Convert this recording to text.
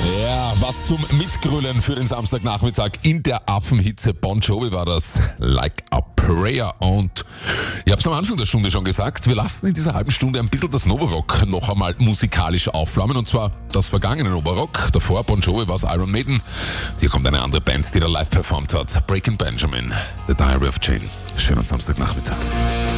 Ja, was zum Mitgrüllen für den Samstagnachmittag in der Affenhitze. Bon Jovi war das, Like a Prayer. Und ich habe es am Anfang der Stunde schon gesagt, wir lassen in dieser halben Stunde ein bisschen das Novarock noch einmal musikalisch aufflammen. Und zwar das vergangene Novarock. Davor Bon Jovi war es Iron Maiden. Hier kommt eine andere Band, die da live performt hat. Breaking Benjamin, The Diary of Jane. Schönen Samstagnachmittag.